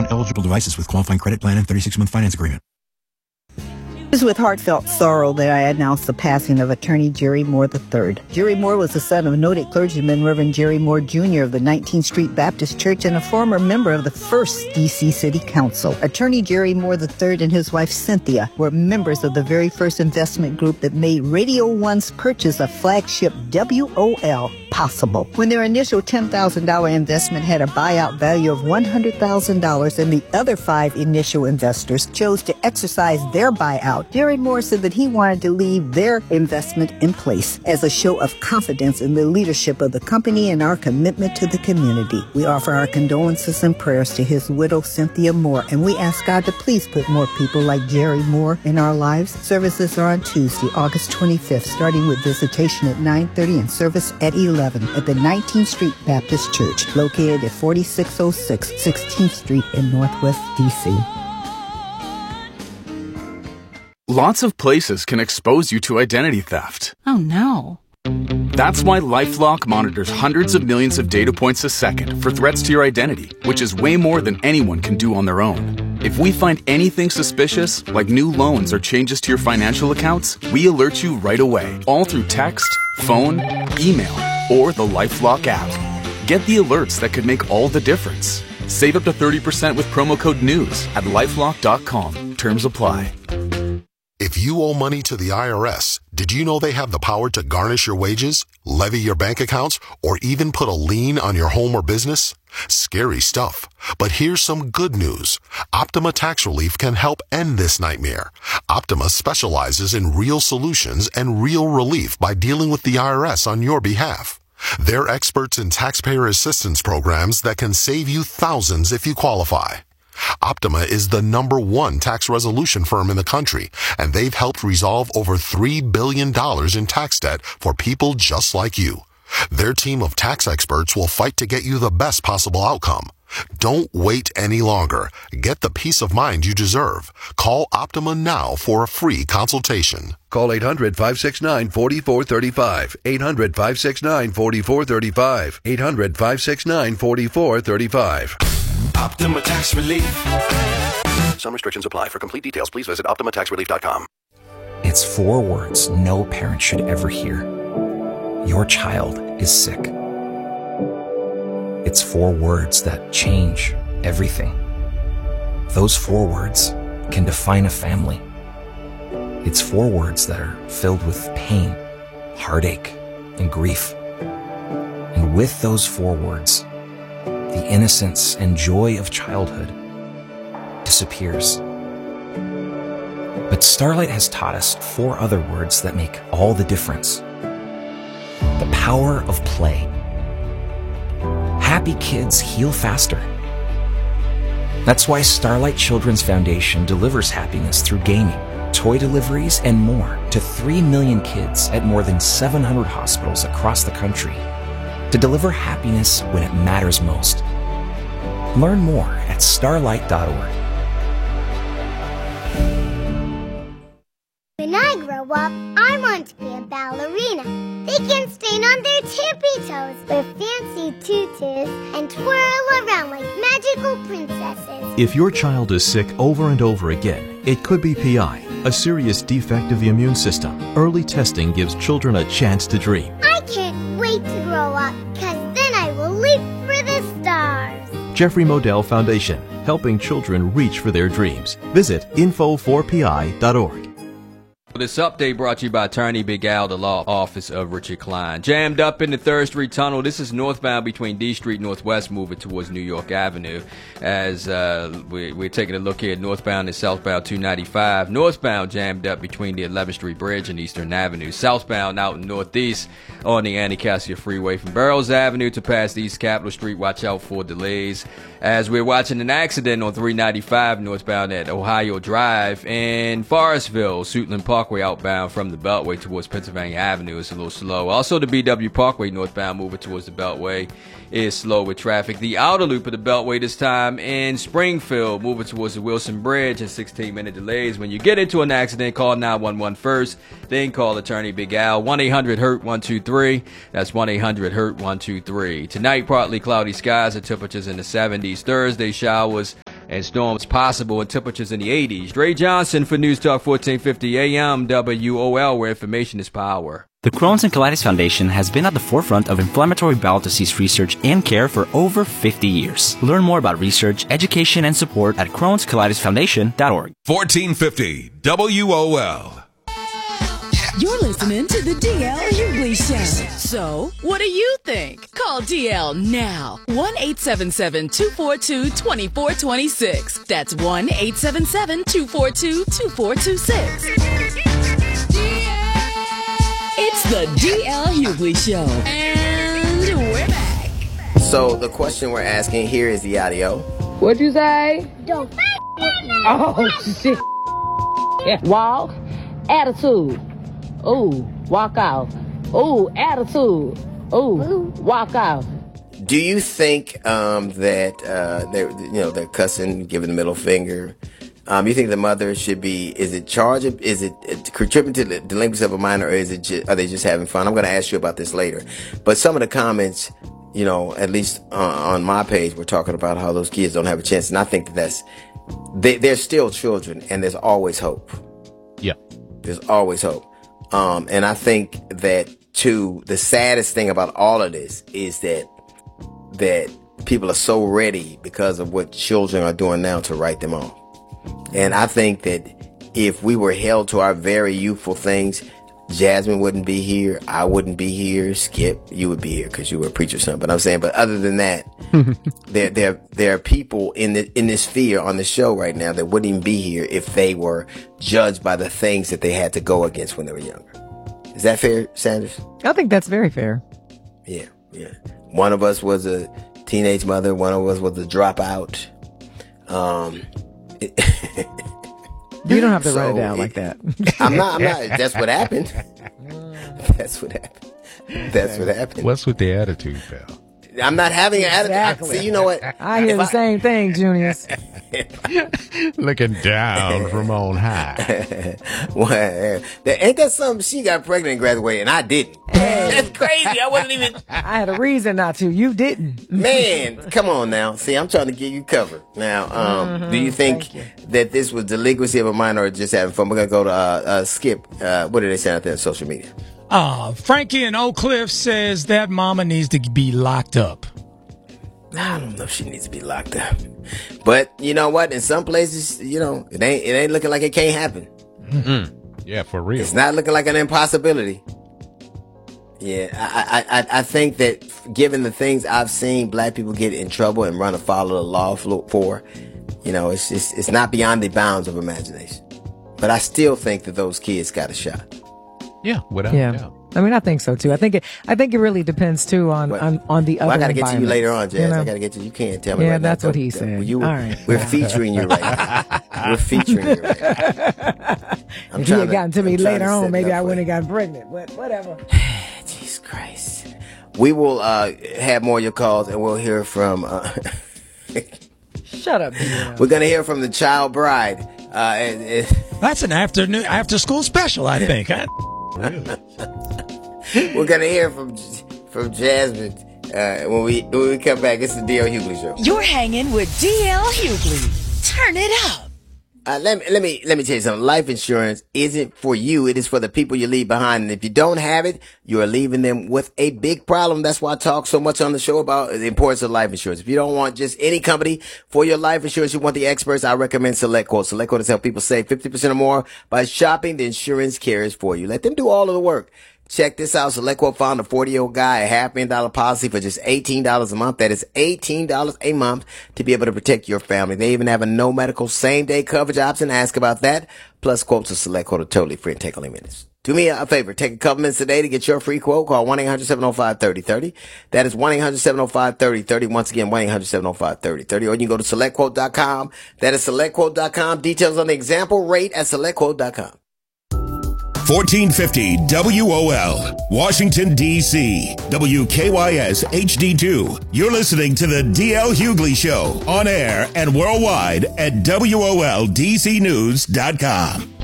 on eligible devices with qualifying credit plan and 36-month finance agreement. It is with heartfelt sorrow that I announce the passing of attorney Jerry Moore III. Jerry Moore was the son of noted clergyman Reverend Jerry Moore Jr. of the 19th Street Baptist Church and a former member of the first D.C. City Council. Attorney Jerry Moore III and his wife Cynthia were members of the very first investment group that made Radio One's purchase of flagship WOL possible. When their initial $10,000 investment had a buyout value of $100,000 and the other 5 initial investors chose to exercise their buyout, Jerry Moore said that he wanted to leave their investment in place as a show of confidence in the leadership of the company and our commitment to the community. We offer our condolences and prayers to his widow, Cynthia Moore, and we ask God to please put more people like Jerry Moore in our lives. Services are on Tuesday, August 25th, starting with visitation at 9:30 and service at 11 at the 19th Street Baptist Church, located at 4606 16th Street in Northwest D.C. Lots of places can expose you to identity theft. Oh, no. That's why LifeLock monitors hundreds of millions of data points a second for threats to your identity, which is way more than anyone can do on their own. If we find anything suspicious, like new loans or changes to your financial accounts, we alert you right away, all through text, phone, email, or the LifeLock app. Get the alerts that could make all the difference. Save up to 30% with promo code NEWS at LifeLock.com. Terms apply. If you owe money to the IRS, did you know they have the power to garnish your wages, levy your bank accounts, or even put a lien on your home or business? Scary stuff. But here's some good news. Optima Tax Relief can help end this nightmare. Optima specializes in real solutions and real relief by dealing with the IRS on your behalf. They're experts in taxpayer assistance programs that can save you thousands if you qualify. Optima is the #1 tax resolution firm in the country, and they've helped resolve over $3 billion in tax debt for people just like you. Their team of tax experts will fight to get you the best possible outcome. Don't wait any longer. Get the peace of mind you deserve. Call Optima now for a free consultation. Call 800-569-4435. 800-569-4435. 800-569-4435. Optima Tax Relief. Some restrictions apply. For complete details, please visit OptimaTaxRelief.com. It's 4 words no parent should ever hear. Your child is sick. It's 4 words that change everything. Those 4 words can define a family. It's 4 words that are filled with pain, heartache, and grief. And with those 4 words, the innocence and joy of childhood disappears. But Starlight has taught us 4 other words that make all the difference. The power of play. Happy kids heal faster. That's why Starlight Children's Foundation delivers happiness through gaming, toy deliveries, and more to 3 million kids at more than 700 hospitals across the country to deliver happiness when it matters most. Learn more at starlight.org. When I grow up, I want to be a ballerina. They can stand on their tippy toes with fancy tutus and twirl around like magical princesses. If your child is sick over and over again, it could be PI, a serious defect of the immune system. Early testing gives children a chance to dream. I can't wait to grow up, because then I will leap for the stars. Jeffrey Modell Foundation, helping children reach for their dreams. Visit info4pi.org. This update brought to you by Attorney Big Al, the law office of Richard Klein. Jammed up in the 3rd Street Tunnel. This is northbound between D Street Northwest, moving towards New York Avenue. As we're taking a look here, northbound and southbound 295. Northbound jammed up between the 11th Street Bridge and Eastern Avenue. Southbound out in Northeast on the Anacostia Freeway from Burroughs Avenue to past East Capitol Street. Watch out for delays. As we're watching an accident on 395 northbound at Ohio Drive in Forestville, Suitland Parkway outbound from the Beltway towards Pennsylvania Avenue is a little slow. Also, the BW Parkway northbound moving towards the Beltway is slow with traffic. The outer loop of the Beltway this time in Springfield moving towards the Wilson Bridge and 16-minute delays. When you get into an accident, call 911 first, then call Attorney Big Al. 1-800-HURT-123. That's 1-800-HURT-123. Tonight, partly cloudy skies and temperatures in the 70s. Thursday, showers and storms possible and temperatures in the 80s. Dre Johnson for News Talk 1450 AM WOL, where information is power. The Crohn's and Colitis Foundation has been at the forefront of inflammatory bowel disease research and care for over 50 years. Learn more about research, education, and support at Crohn'sColitisFoundation.org. 1450 WOL. You're listening to the DL Hughley Show. So, what do you think? Call DL now. 1-877-242-2426. That's 1-877-242-2426. It's the DL Hughley Show. And we're back. So, the question we're asking, here is the audio. What'd you say? Don't Oh, shit. Yeah. Walk. Attitude. Ooh, walk out. Ooh, attitude. Ooh, walk out. Do you think that they're cussing, giving the middle finger? You think the mother should be? Is it contributing to the delinquency of a minor, or are they just having fun? I'm going to ask you about this later. But some of the comments, at least on my page, we're talking about how those kids don't have a chance, and I think they're still children, and there's always hope. Yeah, there's always hope. And I think that too, the saddest thing about all of this is that people are so ready because of what children are doing now to write them off. And I think that if we were held to our very youthful things, Jasmine wouldn't be here. I wouldn't be here. Skip, you would be here because you were a preacher or something. But I'm saying, but other than that, there are people in this sphere on the show right now that wouldn't even be here if they were judged by the things that they had to go against when they were younger. Is that fair, Sanders? I think that's very fair. Yeah. One of us was a teenage mother. One of us was a dropout. You don't have to write it down like that. I'm not. That's what happened. That's what happened. What's with the attitude, pal? I'm not having an attitude. See, you know what? I hear the same thing, Junius. Looking down from on high. Well, ain't that something? She got pregnant and graduated, and I didn't. That's crazy. I wasn't even. I had a reason not to. You didn't. Man, come on now. See, I'm trying to get you covered. Now, do you think that this was delinquency of a minor or just having fun? We're going to go to Skip. What did they say out there on social media? Frankie in Oak Cliff says that mama needs to be locked up. I don't know if she needs to be locked up. But you know what? In some places, it ain't looking like it can't happen. Mm-hmm. Yeah, for real. It's not looking like an impossibility. Yeah, I think that given the things I've seen black people get in trouble and run afoul of the law for, it's not beyond the bounds of imagination. But I still think that those kids got a shot. Yeah, without doubt. I mean, I think so too. I think it really depends too on the other. Well, I got to get to you later on, Jazz. I got to get to you. You can't tell me. Yeah, right that's now. what he said. All right, we're featuring you right now. We're featuring you right now. If you had gotten to me later on, maybe I wouldn't have gotten pregnant. But whatever. Jesus Christ. We will have more of your calls, and we'll hear from. Shut up. We're gonna hear from the child bride. That's an after school special, I think. Huh? We're gonna hear from Jasmine when we come back. It's the DL Hughley Show. You're hanging with DL Hughley. Turn it up. Let me tell you something. Life insurance isn't for you. It is for the people you leave behind. And if you don't have it, you are leaving them with a big problem. That's why I talk so much on the show about the importance of life insurance. If you don't want just any company for your life insurance, you want the experts, I recommend SelectQuote. SelectQuote has helped people save 50% or more by shopping the insurance carriers for you. Let them do all of the work. Check this out. SelectQuote found a 40-year-old guy a $500,000 policy for just $18 a month. That is $18 a month to be able to protect your family. They even have a no medical same-day coverage option. Ask about that. Plus, quotes of SelectQuote are totally free and take only minutes. Do me a favor. Take a couple minutes today to get your free quote. Call 1-800-705-3030. That is 1-800-705-3030. Once again, 1-800-705-3030. Or you can go to SelectQuote.com. That is SelectQuote.com. Details on the example rate at SelectQuote.com. 1450 WOL, Washington, D.C. WKYS HD2. You're listening to the DL Hughley Show on air and worldwide at WOLDCnews.com.